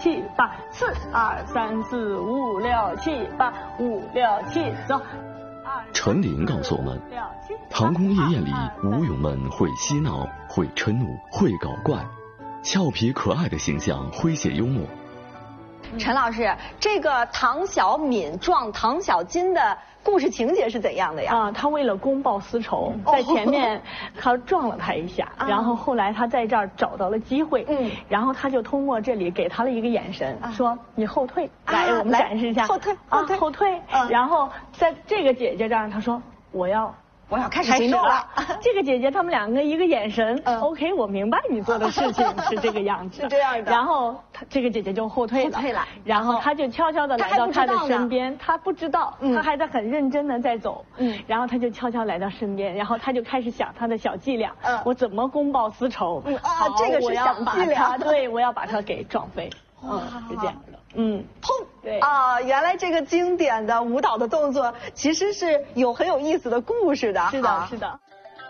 7、8，4、2、3、4、5、6、7、8，5、6、7，走。 陈琳告诉我们，唐宫夜宴里舞俑们会嬉闹，会嗔怒，会搞怪，俏皮可爱的形象诙谐幽默。 陈老师，这个唐小敏撞唐小金的故事情节是怎样的呀？ 他为了公报私仇，在前面他撞了他一下，然后后来他在这儿找到了机会，然后他就通过这里给他了一个眼神，说你后退，来我们展示一下，后退，然后在这个姐姐这儿他说我要开始行动了。 这个姐姐他们两个一个眼神，OK， 我明白你做的事情是这个样子， 是这样的。 然后这个姐姐就后退了，然后他就悄悄的来到他的身边，他不知道，他还在很认真的在走，然后他就悄悄来到身边，然后他就开始想他的小伎俩，我怎么公报私仇？ 这个是小伎俩， 对，我要把他给撞飞，是这样的。 砰！ 对原来这个经典的舞蹈的动作其实是有很有意思的故事的。 是的，是的。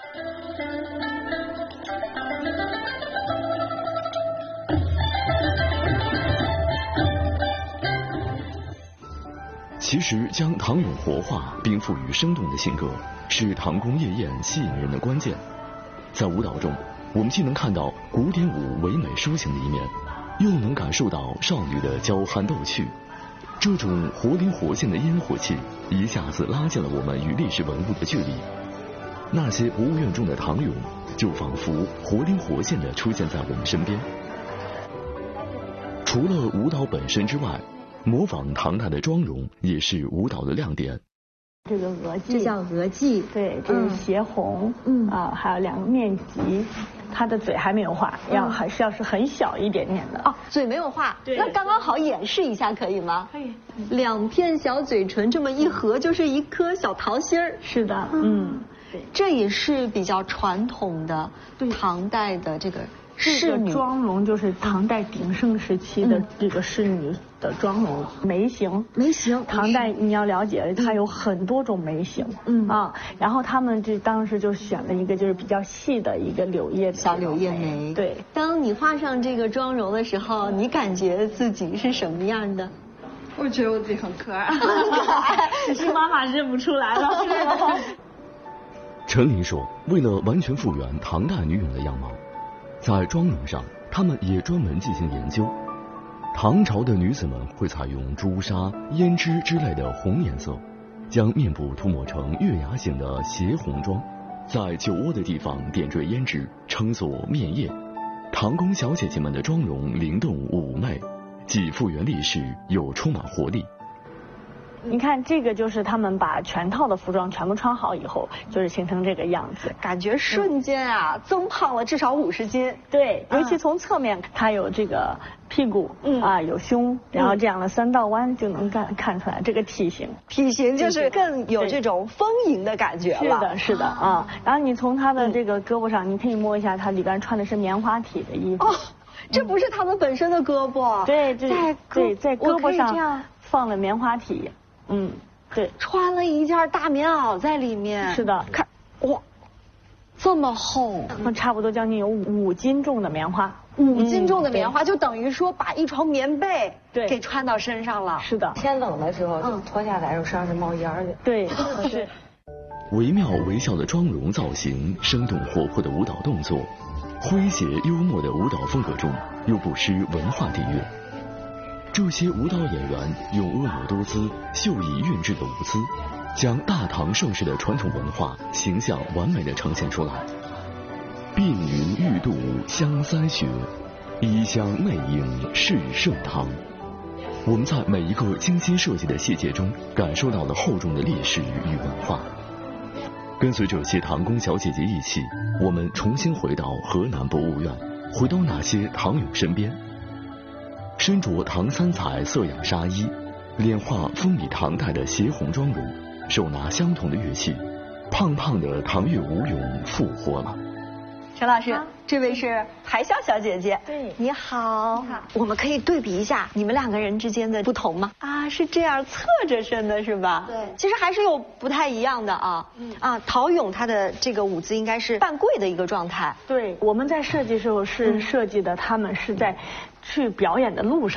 其实将唐俑活化并赋予生动的性格，是唐宫夜宴吸引人的关键。在舞蹈中，我们既能看到古典舞唯美抒情的一面，又能感受到少女的娇憨逗趣，这种活灵活现的烟火气一下子拉近了我们与历史文物的距离。那些博物院中的唐俑就仿佛活灵活现地出现在我们身边。除了舞蹈本身之外，模仿唐代的妆容也是舞蹈的亮点。 这个额髻， 这叫额髻， 对，这是斜红，还有2个面髻，他的嘴还没有画，还是很小一点点的。 嘴没有画，那刚刚好演示一下可以吗？ 可以。 2片小嘴唇这么一合，就是一颗小桃心儿。 是的， 这也是比较传统的唐代的这个仕女妆容，就是唐代鼎盛时期的这个仕女的妆容，眉形。唐代你要了解，它有很多种眉形，然后他们当时就选了一个就是比较细的一个小柳叶眉。对， 当你画上这个妆容的时候，你感觉自己是什么样的？ 我觉得我自己很可爱， 只是妈妈认不出来了。 陈琳说，为了完全复原唐代女俑的样貌，在妆容上他们也专门进行研究。唐朝的女子们会采用朱砂、胭脂之类的红颜色，将面部涂抹成月牙形的斜红妆，在酒窝的地方点缀胭脂，称作面叶。唐宫小姐姐们的妆容灵动妩媚，既复原历史又充满活力。 你看，这个就是他们把全套的服装全部穿好以后，就是形成这个样子， 感觉瞬间增胖了至少50斤。 对，尤其从侧面，它有这个屁股，有胸，然后这样的3道弯就能看出来这个体型就是更有这种丰盈的感觉了。 是的然后你从它的这个胳膊上，你可以摸一下，它里边穿的是棉花体的衣服。 这不是他们本身的胳膊。 对，在胳膊上放了棉花体。对， 穿了一件大棉袄在里面。 是的， 看，哇，这么厚， 差不多将近有5斤重的棉花。 5斤重的棉花，就等于说把一床棉被给穿到身上了。 是的， 天冷的时候就脱下来，身上是冒烟的。 对，是。 惟妙惟肖的妆容造型，生动活泼的舞蹈动作，诙谐幽默的舞蹈风格中，又不失文化底蕴。这些舞蹈演员用婀娜多姿、秀逸韵致的舞姿，将大唐盛世的传统文化形象完美地呈现出来。碧云玉度香三雪，衣香魅影是盛唐。我们在每一个精心设计的细节中，感受到了厚重的历史与文化。跟随这些唐宫小姐姐一起，我们重新回到河南博物院，回到那些唐俑身边。身着唐三彩色雅纱衣，脸画风靡唐代的斜红妆容，手拿相同的乐器，胖胖的唐乐舞俑复活了。 陈老师，这位是海笑小姐姐。 对， 你好。我们可以对比一下你们2个人之间的不同吗？是这样侧着身的是吧？ 对， 其实还是有不太一样的陶俑它的这个舞姿应该是半跪的一个状态。 对，我们在设计时候是设计的，他们是在去表演的路上。